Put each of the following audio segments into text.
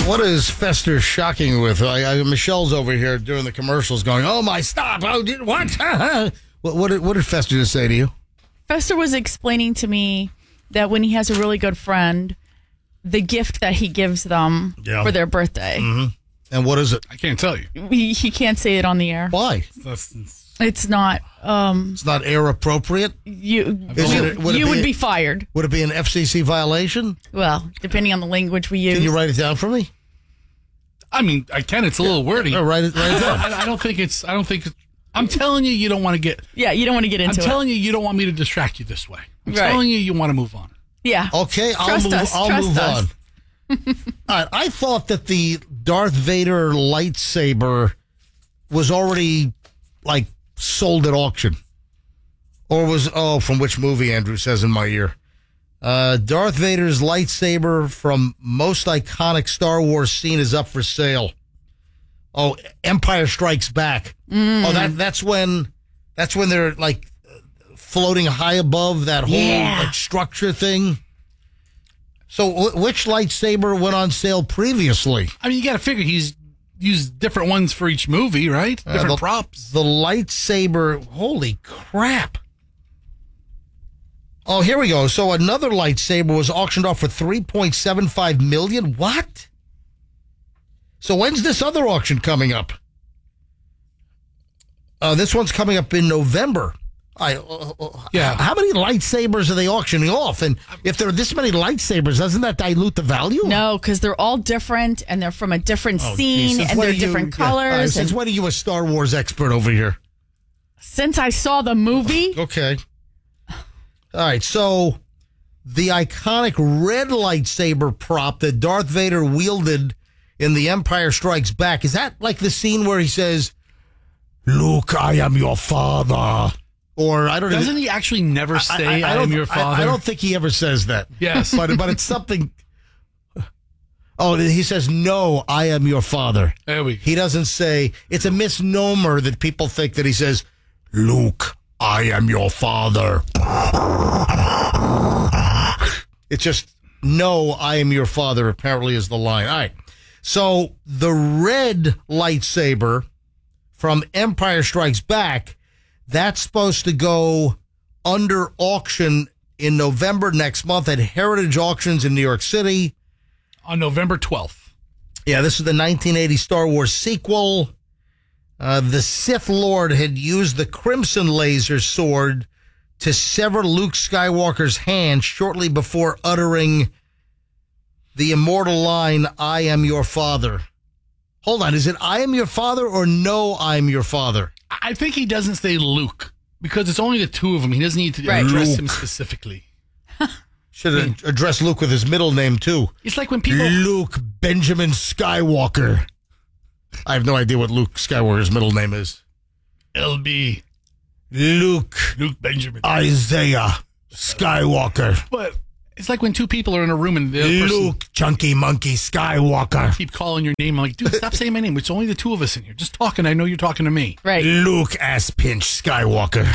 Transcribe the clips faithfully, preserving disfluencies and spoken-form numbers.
What is Fester shocking with? I, I, Michelle's over here during the commercials going, oh, my, stop. Oh, did, what? what, what, did, what did Fester just say to you? Fester was explaining to me that when he has a really good friend, the gift that he gives them yeah. for their birthday. Mm-hmm. And what is it? I can't tell you. He, he can't say it on the air. Why? It's not. Um, it's not air appropriate? You, is you, it, would, you it be, would be fired. Would it be an F C C violation? Well, depending on the language we use. Can you write it down for me? I mean, I can. It's a little wordy. Yeah, write it, write it down. I, I don't think it's. I don't think. It's, I'm telling you, you don't want to get. Yeah, you don't want to get into I'm it. I'm telling you, you don't want me to distract you this way. I'm right. telling you, you want to move on. Yeah. Okay, I'll Trust move. Us. I'll Trust move us. on. All right, I thought that the Darth Vader lightsaber was already like sold at auction, or was oh from which movie? Andrew says in my ear. Uh, Darth Vader's lightsaber from most iconic Star Wars scene is up for sale. Oh, Empire Strikes Back. Mm. Oh, that that's when that's when they're like floating high above that whole yeah. like, structure thing. So, w- which lightsaber went on sale previously? I mean, you got to figure he's used different ones for each movie, right? Different uh, the, props. The lightsaber, holy crap. Oh, here we go. So another lightsaber was auctioned off for three point seven five million dollars. What? So when's this other auction coming up? Uh, this one's coming up in November. I, uh, yeah. How many lightsabers are they auctioning off? And if there are this many lightsabers, doesn't that dilute the value? No, because they're all different and they're from a different oh, scene geez. and they're you, different colors. Yeah. Right, since and when are you a Star Wars expert over here? Since I saw the movie. Okay. All right, so the iconic red lightsaber prop that Darth Vader wielded in The Empire Strikes Back, is that like the scene where he says, Luke, I am your father? Or I don't know. Doesn't even, he actually never say, I, I, I, I am your father? I, I don't think he ever says that. Yes. But, but it's something. Oh, he says, no, I am your father. There we go. He doesn't say, it's a misnomer that people think that he says, Luke, I am your father. It's just, no, I am your father, apparently is the line. All right. So the red lightsaber from Empire Strikes Back, that's supposed to go under auction in November next month at Heritage Auctions in New York City. On November twelfth. Yeah, this is the nineteen eighty Star Wars sequel. Uh, the Sith Lord had used the Crimson Laser sword to sever Luke Skywalker's hand shortly before uttering the immortal line, I am your father. Hold on, is it I am your father or no, I'm your father? I think he doesn't say Luke because it's only the two of them. He doesn't need to right. address Luke. him specifically. Should have addressed Luke with his middle name, too. It's like when people... Luke Benjamin Skywalker. I have no idea what Luke Skywalker's middle name is. L B. Luke. Luke Benjamin. Isaiah Skywalker. But it's like when two people are in a room and the other person... Luke Chunky Monkey Skywalker. Keep calling your name. I'm like, dude, stop saying my name. It's only the two of us in here. Just talking. I know you're talking to me. Right. Luke Ass Pinch Skywalker.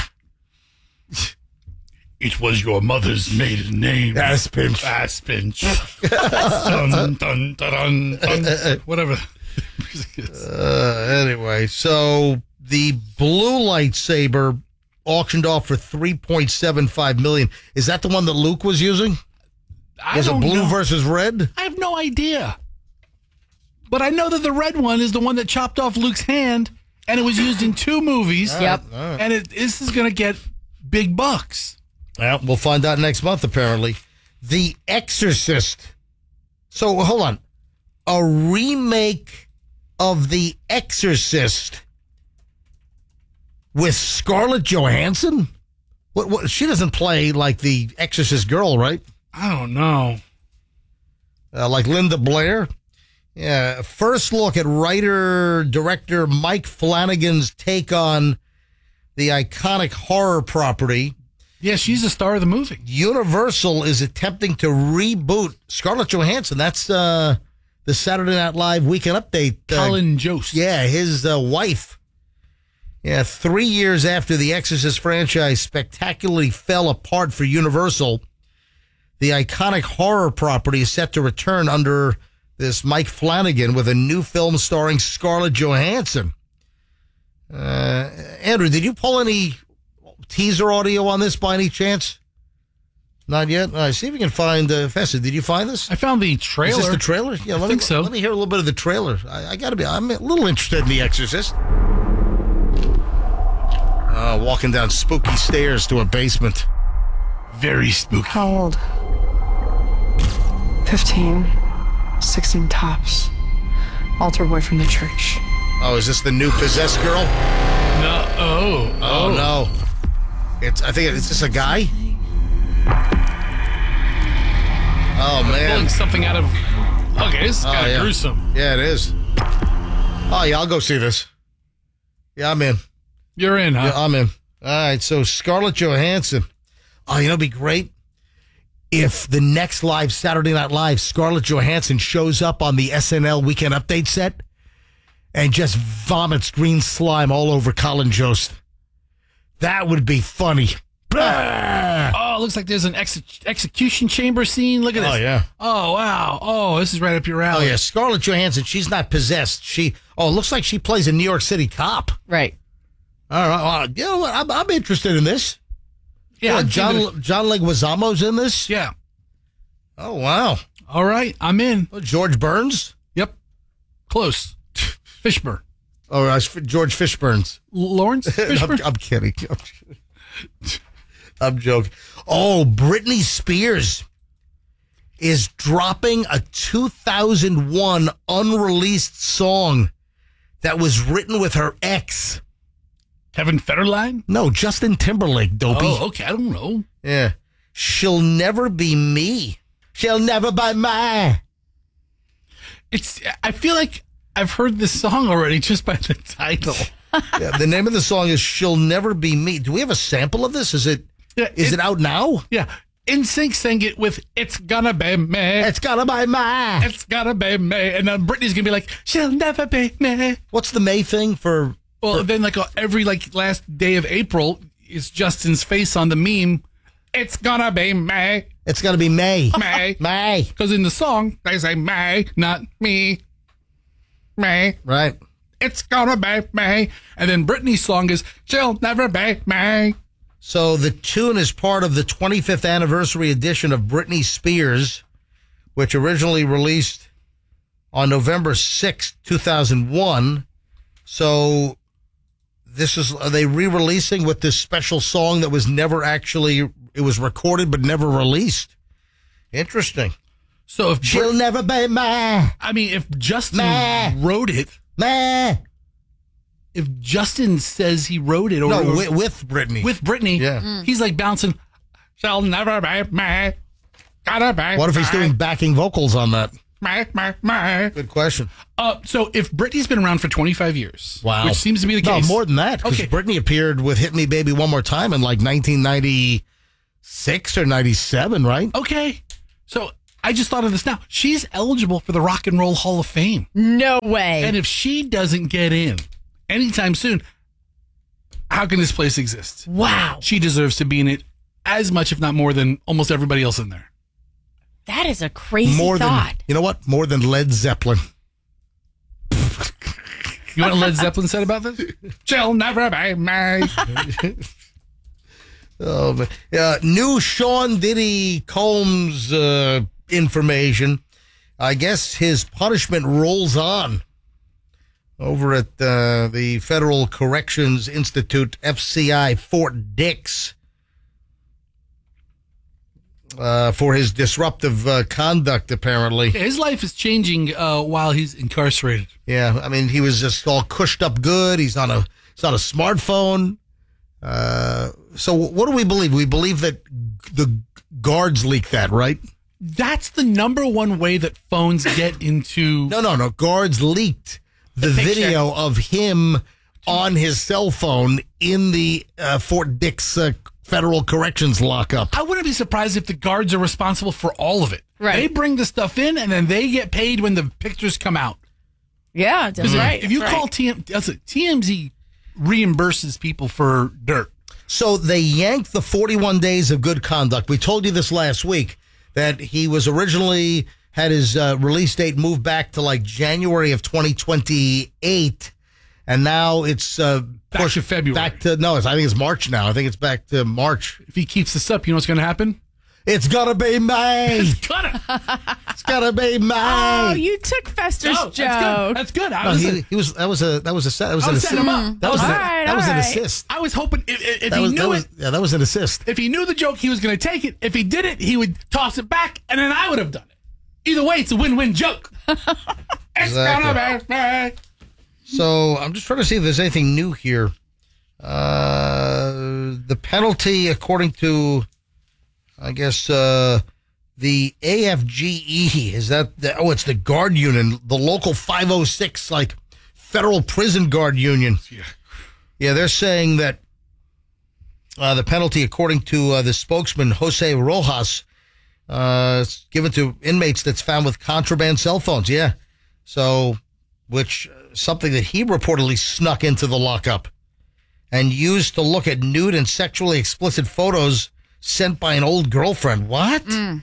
It was your mother's maiden name. Ass Pinch. Ass Pinch. dun, dun, dun, dun, dun. Whatever. uh, anyway, so the blue lightsaber auctioned off for three point seven five million dollars. Is that the one that Luke was using? I was it don't blue know. versus red? I have no idea. But I know that the red one is the one that chopped off Luke's hand, and it was used in two movies. All Yep. right, all right. And it, this is going to get big bucks. Well, we'll find out next month, apparently. The Exorcist. So, hold on. A remake of The Exorcist with Scarlett Johansson? What? What? She doesn't play like the Exorcist girl, right? I don't know. Uh, like Linda Blair? Yeah. First look at writer-director Mike Flanagan's take on the iconic horror property. Yeah, she's the star of the movie. Universal is attempting to reboot Scarlett Johansson. That's uh, the Saturday Night Live Weekend Update. Uh, Colin Jost. Yeah, his uh, wife. Yeah, three years after the Exorcist franchise spectacularly fell apart for Universal, the iconic horror property is set to return under this Mike Flanagan with a new film starring Scarlett Johansson. Uh, Andrew, did you pull any teaser audio on this by any chance? Not yet? All right, see if you can find, uh, Fessa, did you find this? I found the trailer. Is this the trailer? Yeah, I let think me, so. Let me hear a little bit of the trailer. I, I gotta be, I'm a little interested in The Exorcist. Uh, walking down spooky stairs to a basement. Very spooky. How old? fifteen, sixteen tops. Altar boy from the church. Oh, is this the new possessed girl? No. Oh. Oh, Oh, no. It's, I think, it's this a guy? Oh, man. Pulling something out of. Okay, this is Oh, kind of yeah. gruesome. Yeah, it is. Oh, yeah, I'll go see this. Yeah, I'm in. You're in, huh? Yeah, I'm in. All right, so Scarlett Johansson. Oh, you know, it'd be great if the next live Saturday Night Live, Scarlett Johansson shows up on the S N L Weekend Update set and just vomits green slime all over Colin Jost. That would be funny. Blah! Oh, it looks like there's an ex- execution chamber scene. Look at this. Oh, yeah. Oh, wow. Oh, this is right up your Oh, alley. yeah, Scarlett Johansson, she's not possessed. She, oh, it looks like she plays a New York City cop. Right. All right, well, you know what? I'm, I'm interested in this. Yeah. Yeah, I'd give it John John Leguizamo's in this. a- yeah. Oh, wow. All right. I'm in. Oh, George Burns? Yep. Close. Fishburne. Oh, uh, George Fishburne's. L- Lawrence I'm, Fishburne? I'm kidding. I'm, kidding. I'm joking. Oh, Britney Spears is dropping a two thousand one unreleased song that was written with her ex. Kevin Federline? No, Justin Timberlake, dopey. Oh, okay. I don't know. Yeah. She'll never be me. She'll never be mine. It's. I feel like I've heard this song already just by the title. Yeah, the name of the song is She'll Never Be Me. Do we have a sample of this? Is it Yeah, is it, out now? Yeah. N Sync sang it with "It's Gonna Be Me." It's gotta be mine. It's gonna be me, and then Britney's gonna be like, "She'll never be me." What's the May thing for? Well, then like uh, every like last day of April is Justin's face on the meme. It's gonna be me, It's gotta be May. May, May. because in the song they say May, not me. May, Right. it's gonna be me, and then Britney's song is "She'll never be me." So the tune is part of the twenty-fifth anniversary edition of Britney Spears, which originally released on November sixth, two thousand one. So this is, are they re-releasing with this special song that was never actually, it was recorded but never released? Interesting. So if She'll Brit- never be mine. I mean, if Justin Meh. wrote it, Meh. if Justin says he wrote it, or, No, or- with, with Britney. with Britney, Yeah. he's like bouncing. She'll never be me. Gotta be. What if he's me, doing backing vocals on that? me, me, me. Good question. Uh, so if Britney's been around for twenty-five years, Wow. which seems to be the No, case. more than that. Because Okay. Britney appeared with Hit Me Baby One More Time in like nineteen ninety-six or ninety-seven, right? Okay. So I just thought of this now. She's eligible for the Rock and Roll Hall of Fame. No way. And if she doesn't get in anytime soon, how can this place exist? Wow. She deserves to be in it as much, if not more, than almost everybody else in there. That is a crazy More thought. than, you know what? More than Led Zeppelin. You know what Led Zeppelin said about this? She'll never be me. Oh, man. Uh, new Sean Diddy Combs uh, information. I guess his punishment rolls on over at uh, the Federal Corrections Institute, F C I, Fort Dix, uh, for his disruptive uh, conduct, apparently. His life is changing uh, while he's incarcerated. Yeah, I mean, he was just all cushed up good. He's on a he's on a smartphone. Uh, so what do we believe? We believe that the guards leaked that, right? That's the number one way that phones get into. No, no, no. Guards leaked the, The picture. video of him on his cell phone in the uh, Fort Dix uh, Federal Corrections lockup. I wouldn't be surprised if the guards are responsible for all of it. Right. They bring the stuff in and then they get paid when the pictures come out. Yeah, that's right. If you that's call right. T M, that's it, T M Z reimburses people for dirt. So they yanked the forty-one days of good conduct. We told you this last week, that he was originally had his uh, release date moved back to like January of twenty twenty-eight, and now it's uh, back pushed to February. Back to no, it's, I think it's March now. I think it's back to March. If he keeps this up, you know what's going to happen? It's gonna be mine. It's gonna. It's gonna be mine. Oh, you took Fester's No, joke. that's good. That's good. I No, was, he, he was that was a that was a that was I an was assist. setting him up. That was, All an, right, that was all an right. assist. I was hoping if, if if That he was, knew that was, it, yeah, that was an assist. if he knew the joke, he was going to take it. If he did it, he would toss it back, and then I would have done it. Either way, it's a win-win joke. It's Exactly. gonna be me. So I'm just trying to see if there's anything new here. Uh, the penalty, according to, I guess, uh, the A F G E, is that, the, oh, it's the guard union, the local five oh six, like, federal prison guard union. Yeah. Yeah, they're saying that uh, the penalty, according to uh, the spokesman, Jose Rojas, uh, is given to inmates that's found with contraband cell phones. Yeah. So, which, uh, something that he reportedly snuck into the lockup and used to look at nude and sexually explicit photos sent by an old girlfriend. What? Mm.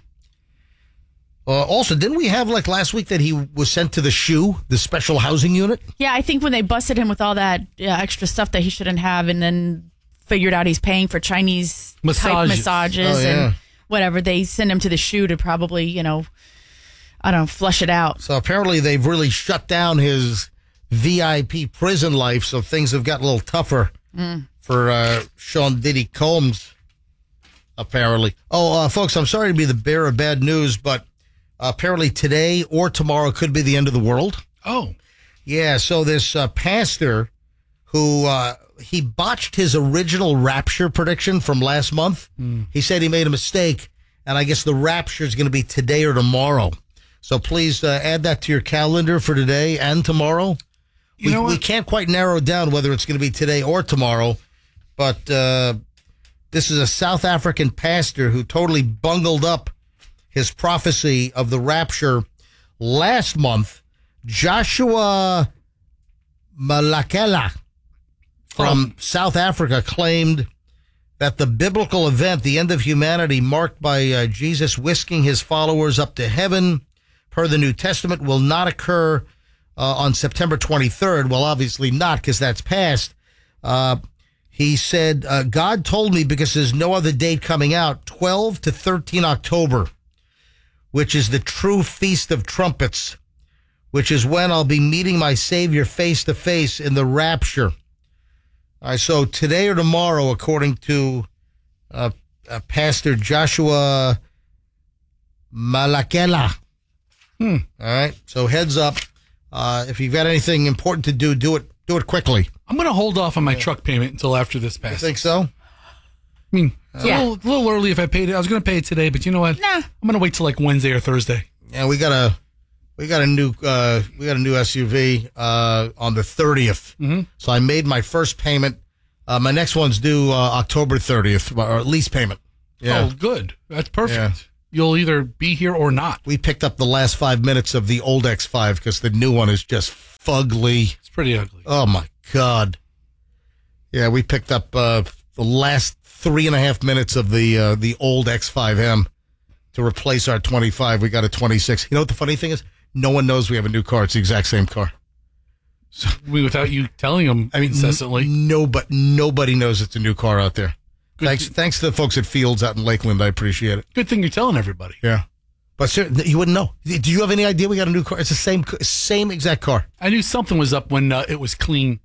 Uh, also, didn't we have, like, last week that he was sent to the S H U, the special housing unit? Yeah, I think when they busted him with all that uh, extra stuff that he shouldn't have, and then figured out he's paying for Chinese type Massages. massages Oh, yeah. and whatever, they send him to the S H U to probably, you know, I don't know, flush it out. So apparently they've really shut down his V I P prison life, so things have gotten a little tougher Mm. for uh, Sean Diddy Combs, apparently. Oh, uh, folks, I'm sorry to be the bearer of bad news, but apparently today or tomorrow could be the end of the world. Oh. Yeah, so this uh, pastor who, uh, he botched his original rapture prediction from last month. Mm. He said he made a mistake, and I guess the rapture is going to be today or tomorrow. So please uh, add that to your calendar for today and tomorrow. You We, know what? we can't quite narrow down whether it's going to be today or tomorrow, but uh, this is a South African pastor who totally bungled up his prophecy of the rapture last month. Joshua Malakela from Oh. South Africa claimed that the biblical event, the end of humanity, marked by uh, Jesus whisking his followers up to heaven, per the New Testament, will not occur uh, on September twenty-third. Well, obviously not, because that's past. Uh, he said, uh, God told me, because there's no other date coming out, twelve to thirteen October, which is the true Feast of Trumpets, which is when I'll be meeting my Savior face to face in the rapture. All right, so today or tomorrow, according to uh, uh, Pastor Joshua Malakela. Hmm. All right, so heads up. Uh, if you've got anything important to do, do it do it quickly. I'm going to hold off on my truck payment until after this You passes. think so? I mean, it's Yeah. a, little, a little early if I paid it. I was going to pay it today, but you know what? Nah. I'm going to wait till like Wednesday or Thursday. Yeah, we got a we got a new uh, we got a new S U V uh, on the thirtieth. Mm-hmm. So I made my first payment. Uh, my next one's due uh, October thirtieth, or lease payment. Yeah, Oh, good. That's perfect. Yeah. You'll either be here or not. we picked up the last five minutes of the old X five because the new one is just fugly. It's pretty ugly. Oh my God! Yeah, we picked up uh, the last three and a half minutes of the uh, the old X five M to replace our twenty-five. We got a twenty-six. You know what the funny thing is? No one knows we have a new car. It's the exact same car. I mean, without you telling them I mean, incessantly. n- nobody, nobody knows it's a new car out there. Good Thanks, th- thanks to the folks at Fields out in Lakeland. I appreciate it. Good thing you're telling everybody. Yeah, but sir, you wouldn't know. Do you have any idea we got a new car? It's the same, same exact car. I knew something was up when uh, it was clean.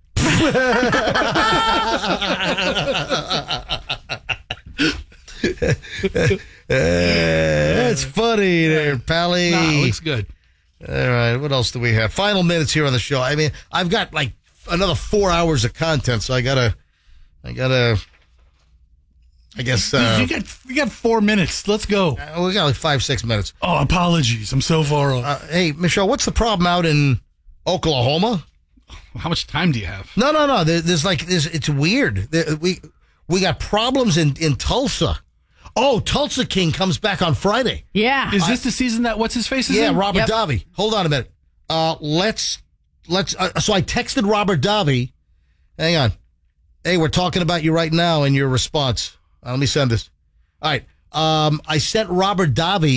It's funny there, Pally. Nah, it looks good. All right, what else do we have? Final minutes here on the show. I mean, I've got like another four hours of content, so I gotta, I gotta, I guess uh, you got you got four minutes. Let's go. we got like five, six minutes. Oh, apologies. I'm so far off. Uh, hey, Michelle, what's the problem out in Oklahoma? How much time do you have? No, no, no. There, there's like this. It's weird. There, we we got problems in in Tulsa. Oh, Tulsa King comes back on Friday. Yeah. Is this the season that what's his face is Yeah, in? Robert Yep. Davi. Hold on a minute. Uh, let's let's. Uh, so I texted Robert Davi. Hang on. Hey, we're talking about you right now and your response. Uh, let me send this. All right. Um, I sent Robert Davi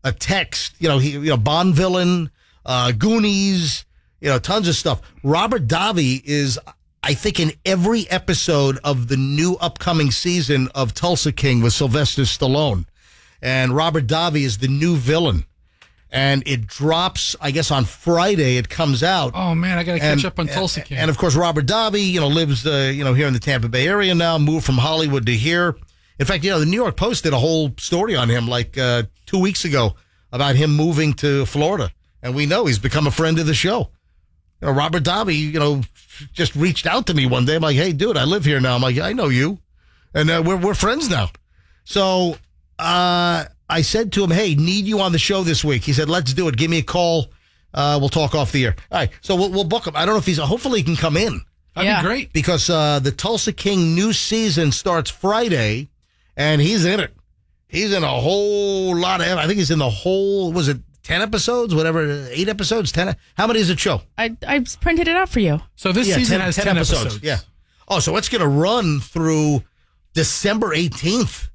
a text. You know, he, you know, Bond villain, uh, Goonies, you know, tons of stuff. Robert Davi is, I think, in every episode of the new upcoming season of Tulsa King with Sylvester Stallone. And Robert Davi is the new villain. And it drops, I guess, on Friday. It comes out. Oh, man, I got to catch and, up on Tulsa and, King. And, of course, Robert Davi, you know, lives, uh, you know, here in the Tampa Bay area now, moved from Hollywood to here. In fact, you know, the New York Post did a whole story on him like uh, two weeks ago about him moving to Florida. And we know he's become a friend of the show. You know, Robert Davi, you know, just reached out to me one day. I'm like, hey, dude, I live here now. I'm like, I know you. And uh, we're we're friends now. So, uh... I said to him, hey, need you on the show this week. He said, let's do it. Give me a call. Uh, we'll talk off the air. All right. So we'll, we'll book him. I don't know if he's, hopefully he can come in. That'd yeah. be great. Because uh, the Tulsa King new season starts Friday, and he's in it. He's in a whole lot of, I think he's in the whole, was it ten episodes, whatever, eight episodes, ten? How many is it show? I, I printed it out for you. So this yeah, season ten, has ten, ten episodes. episodes. Yeah. Oh, so it's going to run through December eighteenth.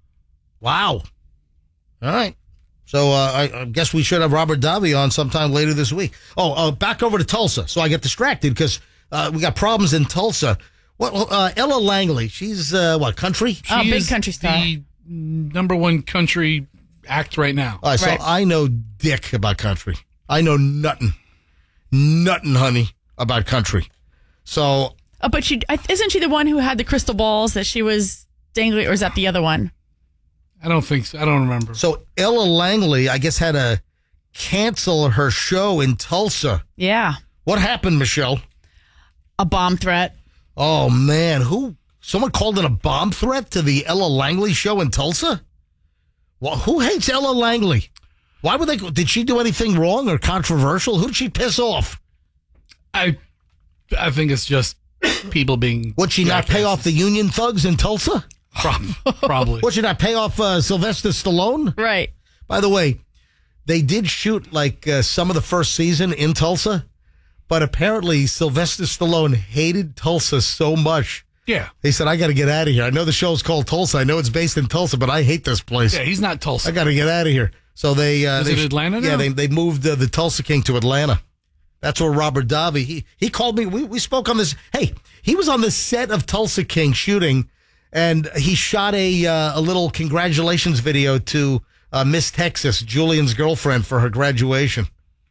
Wow. All right. So uh, I, I guess we should have Robert Davi on sometime later this week. Oh, uh, back over to Tulsa. So I get distracted because uh, we got problems in Tulsa. Well, uh, Ella Langley, she's uh, what, country? She Oh, big is country star. the number one country act right now. All right, so Right. I know dick about country. I know nothing, nothing, honey, about country. So Oh, but she I- isn't she the one who had the crystal balls that she was dangling, or is that the other one? I don't think so. I don't remember. So Ella Langley, I guess, had to cancel her show in Tulsa. Yeah, What happened, Michelle? a bomb threat. Oh, man. Who? Someone called it a bomb threat to the Ella Langley show in Tulsa? Well, who hates Ella Langley? Why would they? Did she do anything wrong or controversial? Who did she piss off? I I think it's just people being. Would she not pay off the union thugs in Tulsa? Prob- Probably. Would she not pay off uh, Sylvester Stallone? Right. By the way, they did shoot like uh, some of the first season in Tulsa, but apparently Sylvester Stallone hated Tulsa so much. Yeah. He said, I got to get out of here. I know the show's called Tulsa. I know it's based in Tulsa, but I hate this place. Yeah, he's not Tulsa. I got to get out of here. So they. Uh, Is they, it Atlanta now? Yeah, they they moved uh, the Tulsa King to Atlanta. That's where Robert Davi. He he called me. We we spoke on this. Hey, he was on the set of Tulsa King shooting, and he shot a uh, a little congratulations video to uh, Miss Texas, Julian's girlfriend, for her graduation.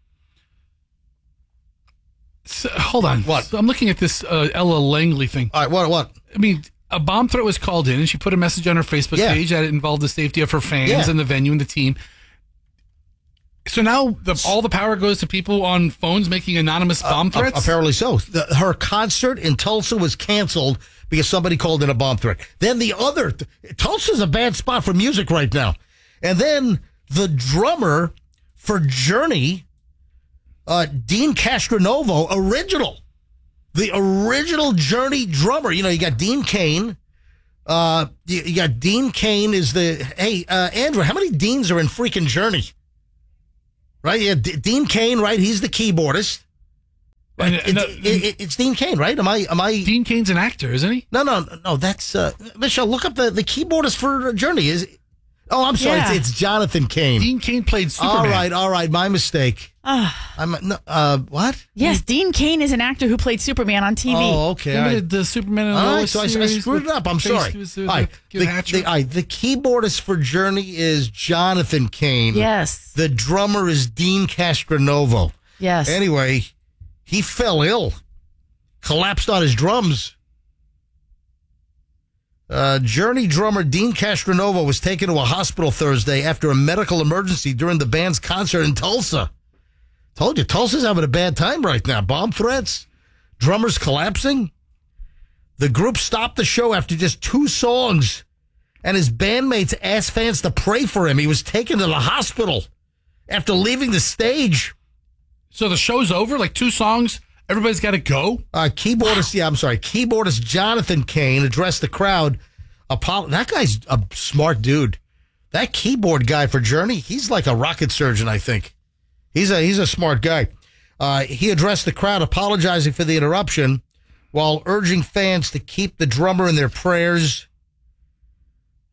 So, hold on. What? So I'm looking at this uh, Ella Langley thing. All right, what what? I mean, a bomb threat was called in, and she put a message on her Facebook Yeah. page that it involved the safety of her fans Yeah. and the venue and the team. So now the, all the power goes to people on phones making anonymous bomb Uh, threats? apparently so. The, her concert in Tulsa was canceled because somebody called in a bomb threat. Then the other, Tulsa's a bad spot for music right now. And then the drummer for Journey, uh, Dean Castronovo, original, the original Journey drummer. You know, you got Dean Cain. Uh, you, you got Dean Cain is the, hey, uh, Andrew, how many Deans are in freaking Journey? Right? Yeah, D- Dean Cain, right? He's the keyboardist. And, It- and, uh, it- it- it's Dean Cain, right? Am I? Am I? Dean Cain's an actor, isn't he? No, no, no. That's uh, Michelle. Look up the, the keyboardist for Journey. Is oh, I'm sorry. Yeah. It's, it's Jonathan Cain. Dean Cain played Superman. all right, all right. My mistake. Ah, I'm no, uh, what? yes, Dean Cain is an actor who played Superman on T V. Oh, okay. all Remember right. the, the Superman and All right, Lois so I, I series screwed it with up. I'm Face- sorry. with- All with right, Kid the, Hatcher? the, all right, the keyboardist for Journey is Jonathan Cain. Yes. The drummer is Dean Castronovo. Yes. Anyway, he fell ill, collapsed on his drums. Uh, Journey drummer Dean Castronovo was taken to a hospital Thursday after a medical emergency during the band's concert in Tulsa. Told you, Tulsa's having a bad time right now. Bomb threats, drummers collapsing. The group stopped the show after just two songs, and his bandmates asked fans to pray for him. He was taken to the hospital after leaving the stage. So the show's over? Like two songs? Everybody's got to go? Uh, keyboardist, yeah, I'm sorry. Keyboardist Jonathan Cain addressed the crowd. Apollo, that guy's a smart dude. That keyboard guy for Journey, he's like a rocket surgeon, I think. He's a he's a smart guy. Uh, he addressed the crowd, apologizing for the interruption, while urging fans to keep the drummer in their prayers.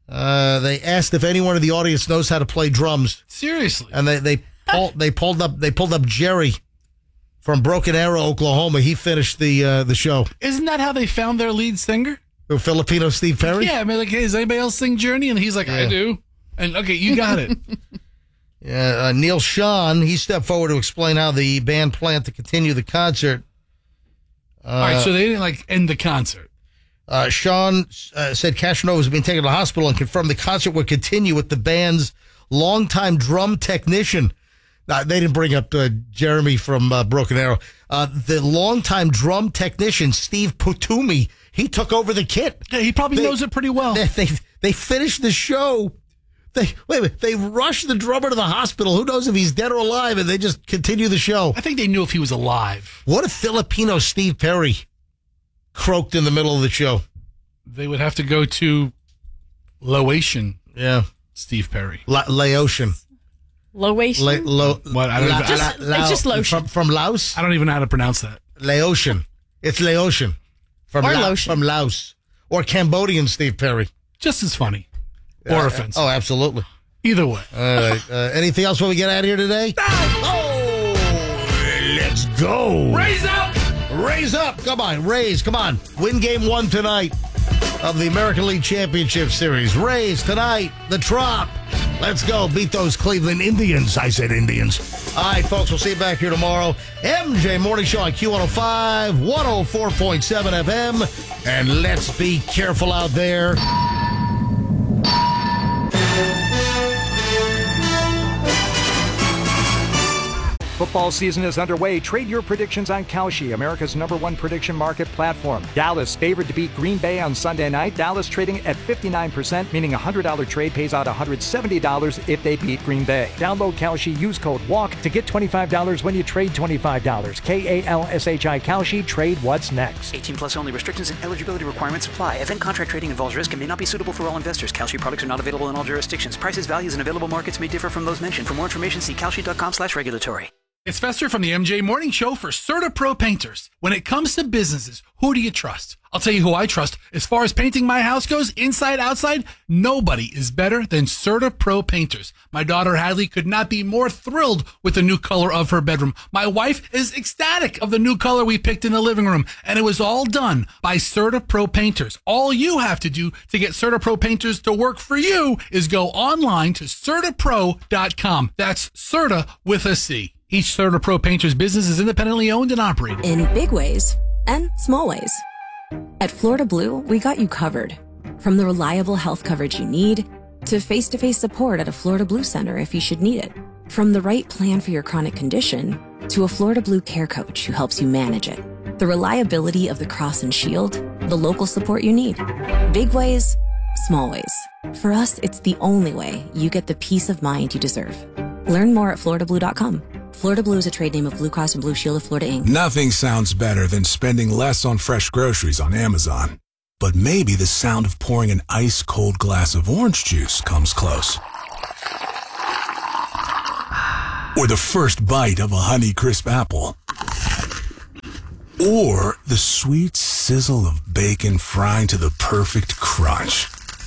Uh, they asked if anyone in the audience knows how to play drums. Seriously. And they they pull, they pulled up they pulled up Jerry from Broken Arrow, Oklahoma. He finished the uh, the show. Isn't that how they found their lead singer? The Filipino Steve Perry? Yeah, I mean, like, hey, does anybody else sing Journey? And he's like, Yeah. I do. And okay, you got it. Yeah, uh, Neil Sean, he stepped forward to explain how the band planned to continue the concert. Uh, All right, so they didn't like end the concert. Uh, Sean uh, said Casanova was being taken to the hospital and confirmed the concert would continue with the band's longtime drum technician. Uh, they didn't bring up uh, Jeremy from uh, Broken Arrow. Uh, the longtime drum technician, Steve Putumi, he took over the kit. Yeah, he probably They- knows it pretty well. They, they, they finished the show. They wait a minute, they rushed the drummer to the hospital. Who knows if he's dead or alive, and they just continue the show. I think they knew if he was alive. What if Filipino Steve Perry croaked in the middle of the show? They would have to go to Laotian Yeah. Steve Perry. La- Laotian. Laotian? La- lo- What? I don't La- even- Just- La- it's just lotion. From, from Laos? I don't even know how to pronounce that. Laotian. It's Laotian. From Or La- lotion. From Laos. Or Cambodian Steve Perry. Just as funny. Or offensive. Oh, absolutely. Either way. All right. Uh, anything else when we get out of here today? Oh, let's go. Raise up! Raise up. Come on, Raise. Come on. Win game one tonight of the American League Championship Series. Raise tonight. The Trop. Let's go. Beat those Cleveland Indians. I said Indians. All right, folks. We'll see you back here tomorrow. M J Morning Show on Q one oh five, one oh four point seven F M. And let's be careful out there. Football season is underway. Trade your predictions on Kalshi, America's number one prediction market platform. Dallas favored to beat Green Bay on Sunday night. Dallas trading at fifty-nine percent, meaning a one hundred dollars trade pays out one hundred seventy dollars if they beat Green Bay. Download Kalshi, use code WALK to get twenty-five dollars when you trade twenty-five dollars. K A L S H I Kalshi, trade what's next. eighteen plus only. Restrictions and eligibility requirements apply. Event contract trading involves risk and may not be suitable for all investors. Kalshi products are not available in all jurisdictions. Prices, values, and available markets may differ from those mentioned. For more information, see kalshi.com slash regulatory. It's Fester from the M J Morning Show for CertaPro Painters. When it comes to businesses, who do you trust? I'll tell you who I trust. As far as painting my house goes, inside, outside, nobody is better than CertaPro Painters. My daughter Hadley could not be more thrilled with the new color of her bedroom. My wife is ecstatic of the new color we picked in the living room. And it was all done by CertaPro Painters. All you have to do to get CertaPro Painters to work for you is go online to Certa Pro dot com. That's Certa with a C. Each CertaPro Painters business is independently owned and operated. In big ways and small ways. At Florida Blue, we got you covered. From the reliable health coverage you need to face-to-face support at a Florida Blue Center if you should need it. From the right plan for your chronic condition to a Florida Blue care coach who helps you manage it. The reliability of the Cross and Shield, the local support you need. Big ways, small ways. For us, it's the only way you get the peace of mind you deserve. Learn more at Florida Blue dot com. Florida Blue is a trade name of Blue Cross and Blue Shield of Florida, Incorporated. Nothing sounds better than spending less on fresh groceries on Amazon. But maybe the sound of pouring an ice-cold glass of orange juice comes close. Or the first bite of a Honeycrisp apple. Or the sweet sizzle of bacon frying to the perfect crunch.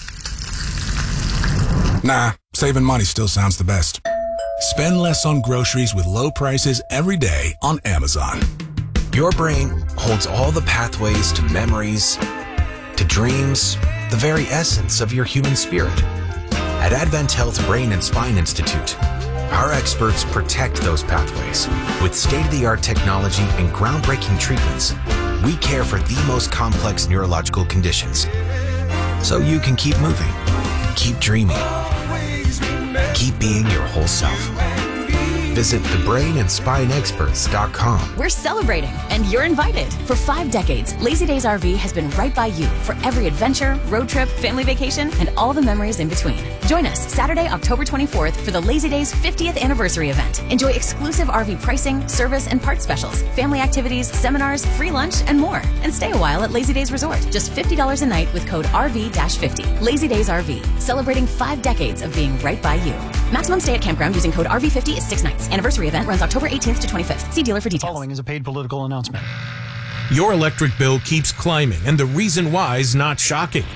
Nah, saving money still sounds the best. Spend less on groceries with low prices every day on Amazon. Your brain holds all the pathways to memories, to dreams, the very essence of your human spirit. At Advent Health Brain and Spine Institute, our experts protect those pathways. With state-of-the-art technology and groundbreaking treatments, we care for the most complex neurological conditions. So you can keep moving, keep dreaming, keep being your whole self. Visit the brain and spine experts dot com. We're celebrating, and you're invited. For five decades, Lazy Days R V has been right by you for every adventure, road trip, family vacation, and all the memories in between. Join us Saturday, October twenty-fourth for the Lazy Days fiftieth anniversary event. Enjoy exclusive R V pricing, service, and part specials, family activities, seminars, free lunch, and more. And stay a while at Lazy Days Resort. Just fifty dollars a night with code R V fifty. Lazy Days R V, celebrating five decades of being right by you. Maximum stay at campground using code R V fifty is six nights. Anniversary event runs October eighteenth to twenty-fifth. See dealer for details. Following is a paid political announcement. Your electric bill keeps climbing, and the reason why is not shocking.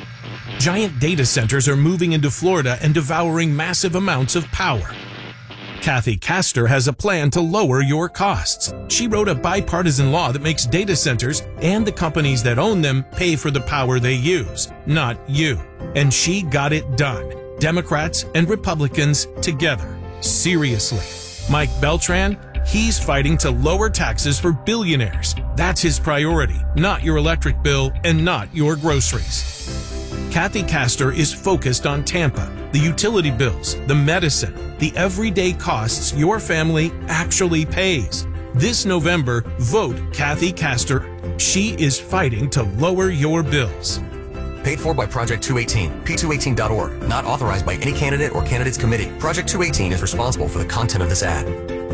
Giant data centers are moving into Florida and devouring massive amounts of power. Kathy Castor has a plan to lower your costs. She wrote a bipartisan law that makes data centers and the companies that own them pay for the power they use, not you. And she got it done. Democrats and Republicans together. Seriously. Mike Beltran, he's fighting to lower taxes for billionaires. That's his priority, not your electric bill and not your groceries. Kathy Castor is focused on Tampa, the utility bills, the medicine, the everyday costs your family actually pays. This November, vote Kathy Castor. She is fighting to lower your bills. Paid for by Project two eighteen, P two eighteen dot org. Not authorized by any candidate or candidates committee. Project two eighteen is responsible for the content of this ad.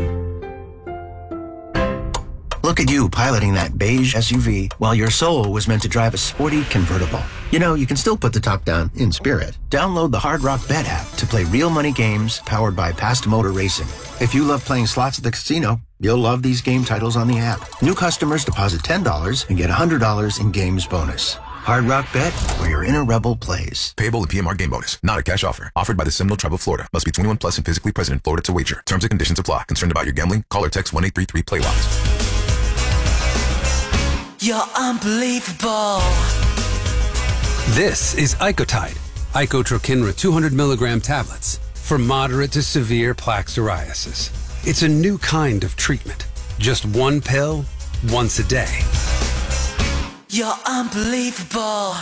Look at you piloting that beige S U V while your soul was meant to drive a sporty convertible. You know, you can still put the top down in spirit. Download the Hard Rock Bet app to play real money games powered by Past Motor Racing. If you love playing slots at the casino, you'll love these game titles on the app. New customers deposit ten dollars and get one hundred dollars in games bonus. Hard Rock Bet, where your inner rebel plays. Payable in P M R game bonus. Not a cash offer. Offered by the Seminole Tribe of Florida. Must be twenty-one plus and physically present in Florida to wager. Terms and conditions apply. Concerned about your gambling? Call or text one eight three three play lots. You're unbelievable. This is Icotide, Icotrokinra two hundred milligram tablets for moderate to severe plaque psoriasis. It's a new kind of treatment. Just one pill, once a day. You're unbelievable.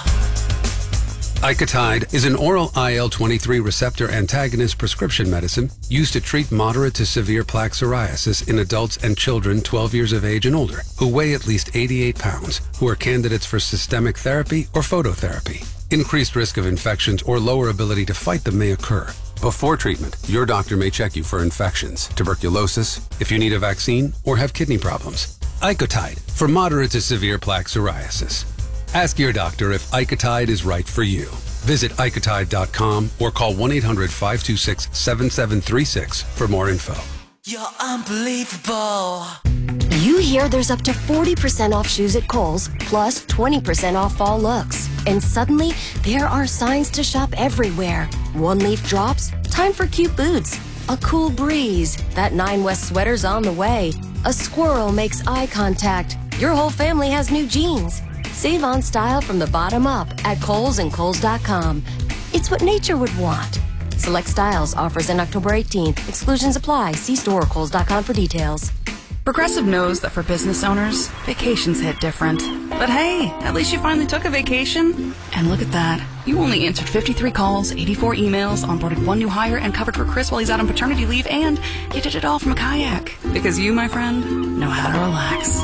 Icotide is an oral I L twenty-three receptor antagonist prescription medicine used to treat moderate to severe plaque psoriasis in adults and children twelve years of age and older who weigh at least eighty-eight pounds, who are candidates for systemic therapy or phototherapy. Increased risk of infections or lower ability to fight them may occur. Before treatment, your doctor may check you for infections, tuberculosis, if you need a vaccine, or have kidney problems. Icotide for moderate to severe plaque psoriasis. Ask your doctor if Icotide is right for you. Visit Icotide dot com or call one eight hundred five two six seven seven three six for more info. You're unbelievable. You hear there's up to forty percent off shoes at Kohl's, plus twenty percent off fall looks. And suddenly, there are signs to shop everywhere. One leaf drops, time for cute boots. A cool breeze, that Nine West sweater's on the way. A squirrel makes eye contact. Your whole family has new jeans. Save on style from the bottom up at Kohl's and Kohl's dot com. It's what nature would want. Select styles, offers in October eighteenth. Exclusions apply. See store or Kohl's dot com for details. Progressive knows that for business owners, vacations hit different. But hey, at least you finally took a vacation. And look at that. You only answered fifty-three calls, eighty-four emails, onboarded one new hire, and covered for Chris while he's out on paternity leave, and you did it all from a kayak. Because you, my friend, know how to relax.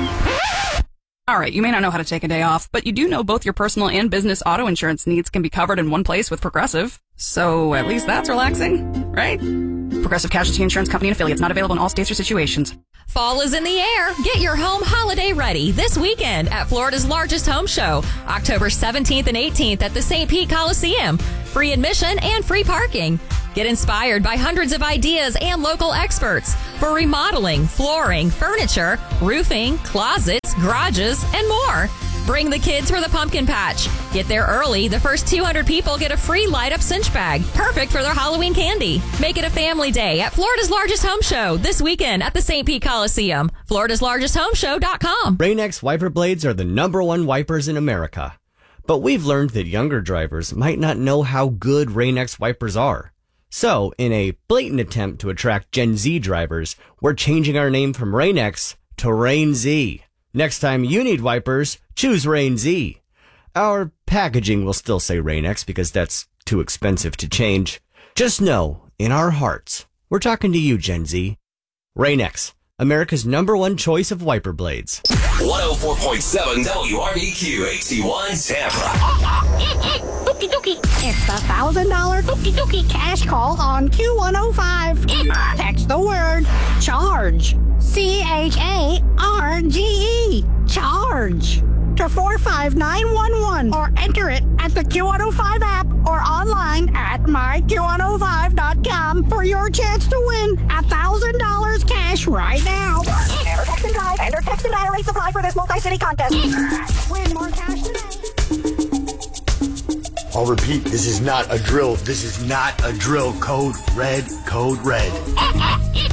All right, you may not know how to take a day off, but you do know both your personal and business auto insurance needs can be covered in one place with Progressive. So at least that's relaxing, right? Progressive Casualty Insurance Company and affiliates, not available in all states or situations. Fall is in the air. Get your home holiday ready this weekend at Florida's largest home show, October seventeenth and eighteenth at the Saint Pete Coliseum. Free admission and free parking. Get inspired by hundreds of ideas and local experts for remodeling, flooring, furniture, roofing, closets, garages, and more. Bring the kids for the pumpkin patch. Get there early. The first two hundred people get a free light-up cinch bag, perfect for their Halloween candy. Make it a family day at Florida's largest home show this weekend at the Saint Pete Coliseum. Florida's largest home show dot com. Rain-X wiper blades are the number one wipers in America. But we've learned that younger drivers might not know how good Rain-X wipers are. So, in a blatant attempt to attract Gen Z drivers, we're changing our name from Rain-X to Rain Z. Next time you need wipers, choose Rain Z. Our packaging will still say Rain-X because that's too expensive to change. Just know, in our hearts, we're talking to you, Gen Z. Rain-X, America's number one choice of wiper blades. one oh four point seven W R B Q H D one Tampa. Dookie dookie. It's the one thousand dollars dookie dookie cash call on Q one oh five. Text the word charge. C H A R G E. Charge. To four five nine one one or enter it at the Q one oh five app or online at my Q one oh five dot com for your chance to win one thousand dollars cash right now. Enter text and drive. Enter text and dial rates apply for this multi-city contest. Win more cash today. I'll repeat, this is not a drill. This is not a drill. Code red, code red.